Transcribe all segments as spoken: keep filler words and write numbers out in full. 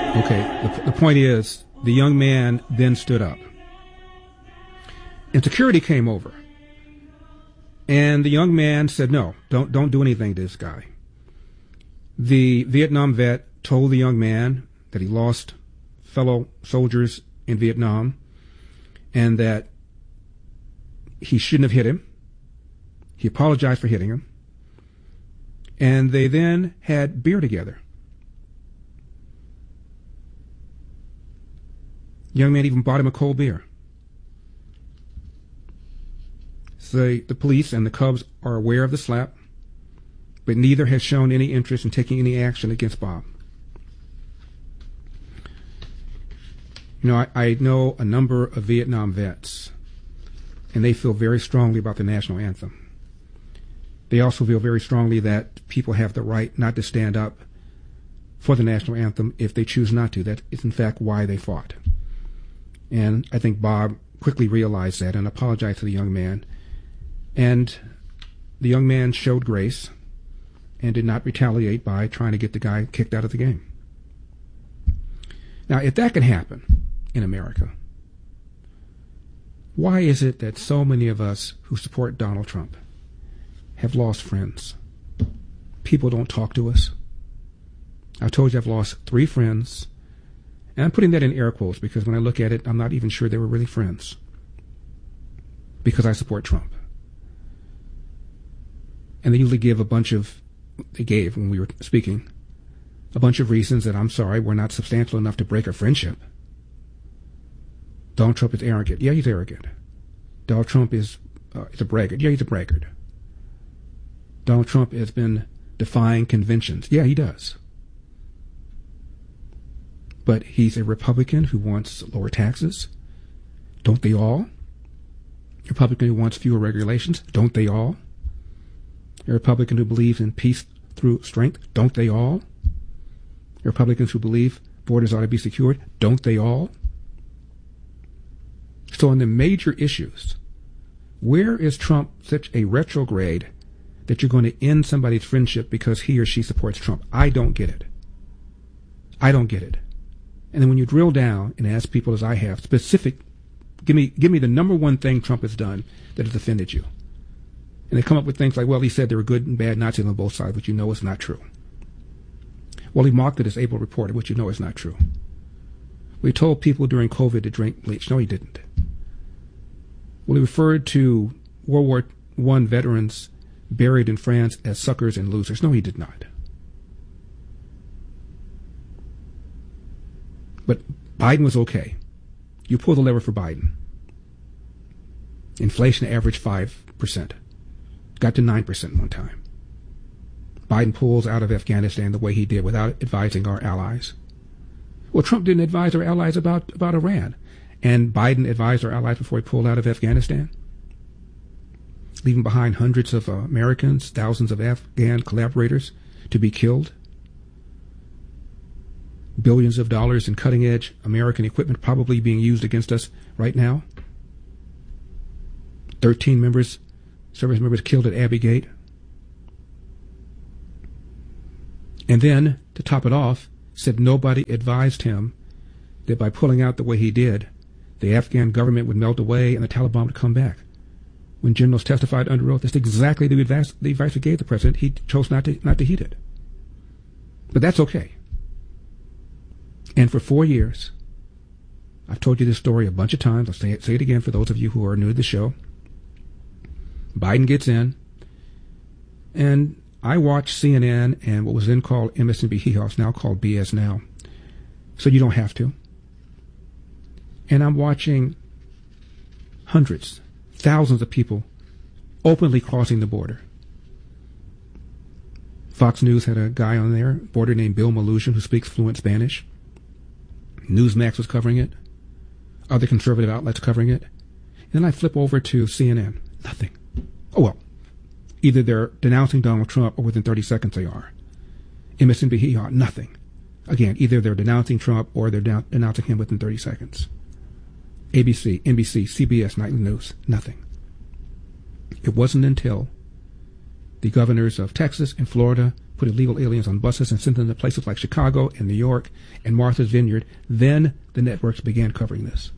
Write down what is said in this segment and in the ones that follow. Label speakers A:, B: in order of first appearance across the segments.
A: Okay, the, the point is, the young man then stood up. And security came over. And the young man said, no, don't don't do anything to this guy. The Vietnam vet told the young man that he lost fellow soldiers in Vietnam and that he shouldn't have hit him. He apologized for hitting him. And they then had beer together. The young man even bought him a cold beer. So the police and the Cubs are aware of the slap, but neither has shown any interest in taking any action against Bob. You know, I, I know a number of Vietnam vets, and they feel very strongly about the national anthem. They also feel very strongly that people have the right not to stand up for the national anthem if they choose not to. That is, in fact, why they fought. And I think Bob quickly realized that and apologized to the young man. And the young man showed grace and did not retaliate by trying to get the guy kicked out of the game. Now, if that can happen in America, why is it that so many of us who support Donald Trump have lost friends? People don't talk to us. I've told you I've lost three friends, and I'm putting that in air quotes because when I look at it, I'm not even sure they were really friends because I support Trump. And they usually give a bunch of, they gave when we were speaking, a bunch of reasons that I'm sorry, we're not substantial enough to break a friendship. Donald Trump is arrogant. Yeah, he's arrogant. Donald Trump is, uh, is a braggart. Yeah, he's a braggart. Donald Trump has been defying conventions. Yeah, he does. But he's a Republican who wants lower taxes. Don't they all? A Republican who wants fewer regulations. Don't they all? A Republican who believes in peace through strength. Don't they all? Republicans who believe borders ought to be secured. Don't they all? So on the major issues, where is Trump such a retrograde that you're going to end somebody's friendship because he or she supports Trump? I don't get it. I don't get it. And then when you drill down and ask people, as I have, specific, give me give me the number one thing Trump has done that has offended you. And they come up with things like, well, he said there were good and bad Nazis on both sides, which you know is not true. Well, he mocked the disabled reporter, which you know is not true. We told people during COVID to drink bleach. No, he didn't. Well, he referred to World War One veterans buried in France as suckers and losers. No, he did not. But Biden was okay. You pull the lever for Biden. Inflation averaged five percent. Got to nine percent one time. Biden pulls out of Afghanistan the way he did without advising our allies. Well, Trump didn't advise our allies about, about Iran. And Biden advised our allies before he pulled out of Afghanistan, leaving behind hundreds of uh, Americans, thousands of Afghan collaborators to be killed. Billions of dollars in cutting-edge American equipment probably being used against us right now. Thirteen members, service members killed at Abbey Gate. And then, to top it off, said nobody advised him that by pulling out the way he did, the Afghan government would melt away and the Taliban would come back. When generals testified under oath, that's exactly the advice, the advice we gave the president. He chose not to not to heed it. But that's okay. And for four years, I've told you this story a bunch of times. I'll say it, say it again for those of you who are new to the show. Biden gets in, and I watch C N N and what was then called M S N B C, it's now called B S Now. So you don't have to. And I'm watching hundreds, thousands of people openly crossing the border. Fox News had a guy on there, border named Bill Maluzhin, who speaks fluent Spanish. Newsmax was covering it. Other conservative outlets covering it. And then I flip over to C N N. Nothing. Oh, well. Either they're denouncing Donald Trump or within thirty seconds they are. M S N B C, nothing. Again, either they're denouncing Trump or they're down, denouncing him within thirty seconds. A B C, N B C, C B S, Nightly News, nothing. It wasn't until the governors of Texas and Florida put illegal aliens on buses and sent them to places like Chicago and New York and Martha's Vineyard. Then the networks began covering this.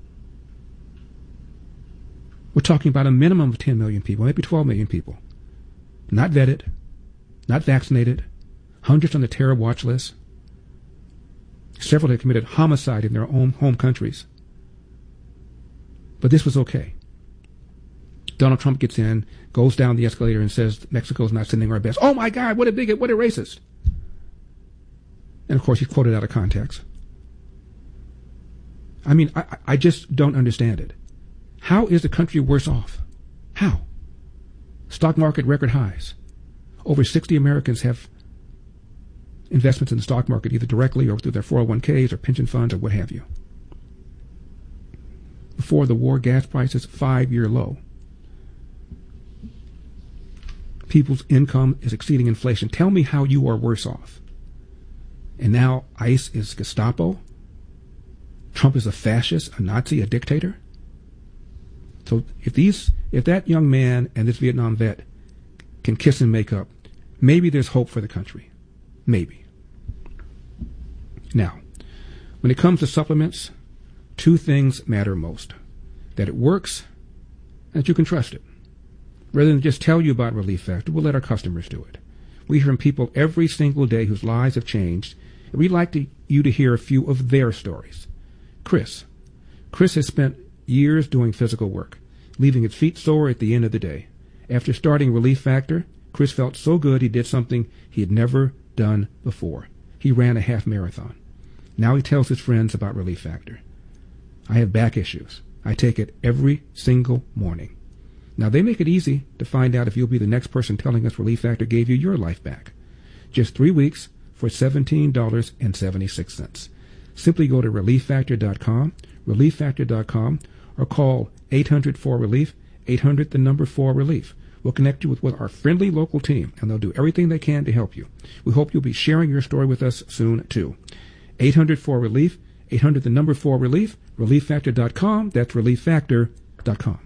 A: We're talking about a minimum of ten million people, maybe twelve million people. Not vetted, not vaccinated, hundreds on the terror watch list. Several had committed homicide in their own home countries. But this was okay. Donald Trump gets in, goes down the escalator and says Mexico's not sending our best. Oh my God, what a bigot, what a racist. And of course he's quoted out of context. I mean, I, I just don't understand it. How is the country worse off? How? Stock market record highs. Over sixty Americans have investments in the stock market, either directly or through their four oh one k's or pension funds or what have you. Before the war, gas prices, five-year low. People's income is exceeding inflation. Tell me how you are worse off. And now ICE is Gestapo? Trump is a fascist, a Nazi, a dictator? So if these, if that young man and this Vietnam vet can kiss and make up, maybe there's hope for the country. Maybe. Now, when it comes to supplements, two things matter most. That it works and that you can trust it. Rather than just tell you about Relief Factor, we'll let our customers do it. We hear from people every single day whose lives have changed, and we'd like to, you to hear a few of their stories. Chris. Chris has spent years doing physical work, leaving his feet sore at the end of the day. After starting Relief Factor, Chris felt so good he did something he had never done before. He ran a half marathon. Now he tells his friends about Relief Factor. I have back issues. I take it every single morning. Now, they make it easy to find out if you'll be the next person telling us Relief Factor gave you your life back. Just three weeks for seventeen dollars and seventy-six cents. Simply go to relief factor dot com, relief factor dot com, or call eight hundred four relief, eight hundred the number four relief. We'll connect you with, with our friendly local team, and they'll do everything they can to help you. We hope you'll be sharing your story with us soon, too. eight hundred four relief, eight hundred the number four relief, relief factor dot com. That's relief factor dot com.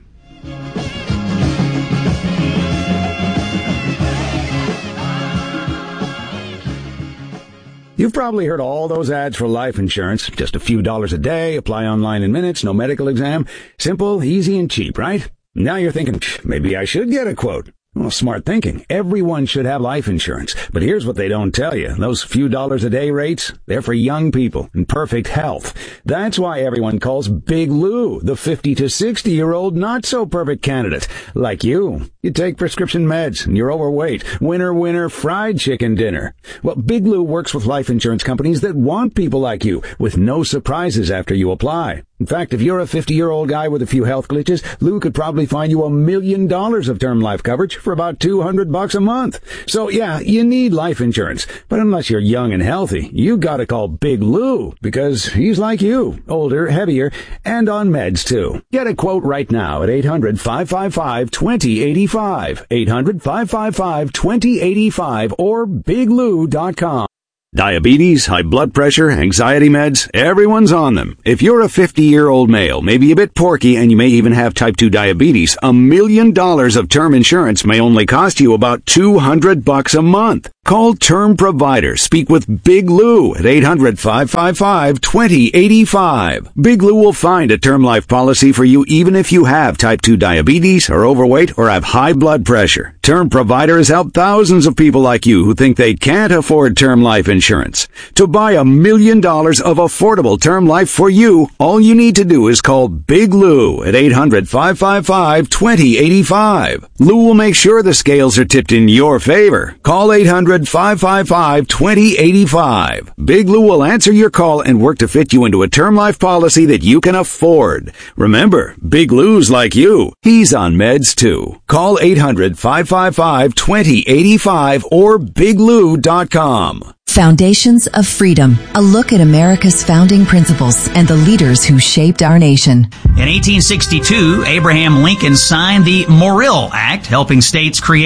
B: You've probably heard all those ads for life insurance. Just a few dollars a day, apply online in minutes, no medical exam. Simple, easy, and cheap, right? Now you're thinking, maybe I should get a quote. Well, smart thinking. Everyone should have life insurance. But here's what they don't tell you. Those few dollars a day rates, they're for young people in perfect health. That's why everyone calls Big Lou the fifty to sixty-year-old not-so-perfect candidate. Like you. You take prescription meds and you're overweight. Winner, winner, fried chicken dinner. Well, Big Lou works with life insurance companies that want people like you with no surprises after you apply. In fact, if you're a fifty-year-old guy with a few health glitches, Lou could probably find you a million dollars of term life coverage for about two hundred bucks a month. So yeah, you need life insurance. But unless you're young and healthy, you gotta call Big Lou because he's like you, older, heavier, and on meds too. Get a quote right now at eight hundred, five five five, two zero eight five, eight hundred, five five five, two zero eight five, or big lou dot com. Diabetes, high blood pressure, anxiety meds, everyone's on them. If you're a fifty-year-old male, maybe a bit porky, and you may even have type two diabetes, a million dollars of term insurance may only cost you about two hundred bucks a month. Call Term Provider. Speak with Big Lou at eight hundred, five five five, two zero eight five. Big Lou will find a term life policy for you even if you have type two diabetes, are overweight, or have high blood pressure. Term Provider has helped thousands of people like you who think they can't afford term life insurance. Insurance. To buy a million dollars of affordable term life for you, all you need to do is call Big Lou at eight hundred, five five five, two zero eight five. Lou will make sure the scales are tipped in your favor. Call eight hundred, five five five, two zero eight five. Big Lou will answer your call and work to fit you into a term life policy that you can afford. Remember, Big Lou's like you. He's on meds too. Call eight hundred, five five five, two zero eight five or big lou dot com.
C: Foundations of Freedom, a look at America's founding principles and the leaders who shaped our nation.
D: In eighteen sixty-two, Abraham Lincoln signed the Morrill Act, helping states create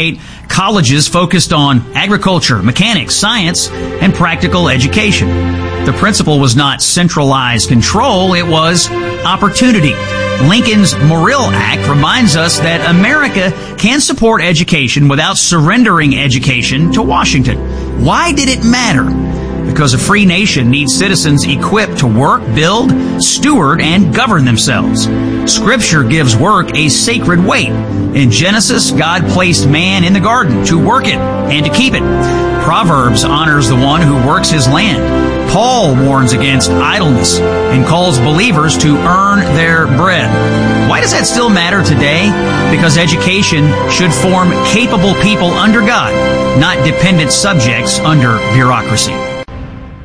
D: Colleges focused on agriculture, mechanics, science, and practical education. The principle was not centralized control, it was opportunity. Lincoln's Morrill Act reminds us that America can support education without surrendering education to Washington. Why did it matter? Because a free nation needs citizens equipped to work, build, steward, and govern themselves. Scripture gives work a sacred weight. In Genesis, God placed man in the garden to work it and to keep it. Proverbs honors the one who works his land. Paul warns against idleness and calls believers to earn their bread. Why does that still matter today? Because education should form capable people under God, not dependent subjects under bureaucracy.